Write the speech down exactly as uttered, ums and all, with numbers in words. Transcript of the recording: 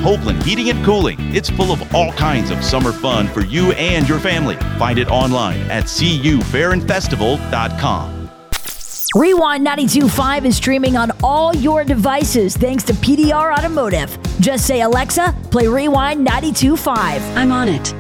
Hoagland Heating and Cooling. It's full of all kinds of summer fun for you and your family. Find it online at c u fair and festival dot com. Rewind ninety-two point five is streaming on all your devices thanks to P D R Automotive. Just say, Alexa, play Rewind ninety-two point five. I'm on it.